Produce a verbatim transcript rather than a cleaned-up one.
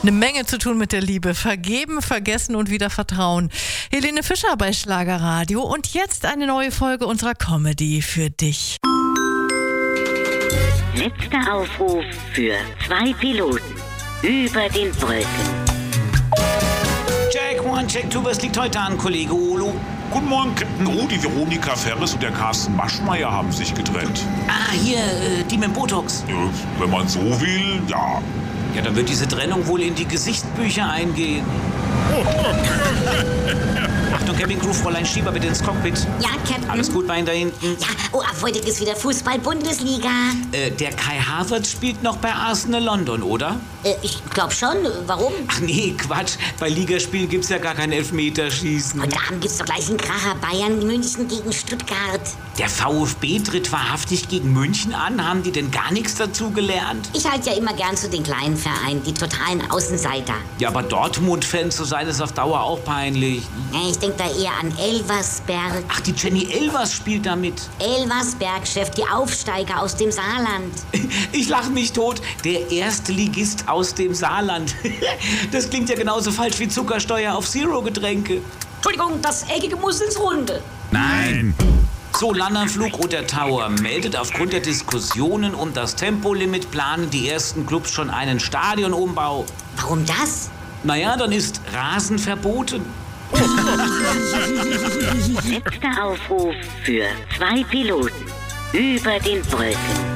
Eine Menge zu tun mit der Liebe. Vergeben, vergessen und wieder vertrauen. Helene Fischer bei Schlagerradio. Und jetzt eine neue Folge unserer Comedy für dich. Letzter Aufruf für zwei Piloten über den Brücken. Check one, check two, was liegt heute an, Kollege Olo? Guten Morgen, Captain O. Die Veronika Ferres und der Carsten Maschmeyer haben sich getrennt. Ah, hier, äh, die mit Botox. Ja, wenn man so will, ja. Ja, dann wird diese Trennung wohl in die Gesichtsbücher eingehen. Achtung, Cabin Crew, Fräulein Schieber, bitte ins Cockpit. Ja, Captain. Alles gut bei Ihnen da hinten? Ja, oh, ab heute ist wieder Fußball-Bundesliga. Äh, der Kai Havertz spielt noch bei Arsenal London, oder? Äh, ich glaub schon. Warum? Ach nee, Quatsch. Bei Ligaspielen gibt's ja gar kein Elfmeterschießen. Heute Abend gibt's doch gleich einen Kracher. Bayern München gegen Stuttgart. Der VfB tritt wahrhaftig gegen München an. Haben die denn gar nichts dazu gelernt? Ich halte ja immer gern zu den kleinen Vereinen, die totalen Außenseiter. Ja, aber Dortmund-Fan zu sein, ist auf Dauer auch peinlich. Ja, ich denke da eher an Elversberg. Ach, die Jenny Elvers spielt da mit. Elversberg, Chef, die Aufsteiger aus dem Saarland. Ich lache mich tot. Der Erstligist aus dem Saarland. Das klingt ja genauso falsch wie Zuckersteuer auf Zero-Getränke. Entschuldigung, das Eckige muss ins Runde. Nein. So, Landanflug oder Tower meldet aufgrund der Diskussionen um das Tempolimit planen die ersten Clubs schon einen Stadionumbau. Warum das? Naja, dann ist Rasen verboten. Letzter Aufruf für zwei Piloten über den Brücken.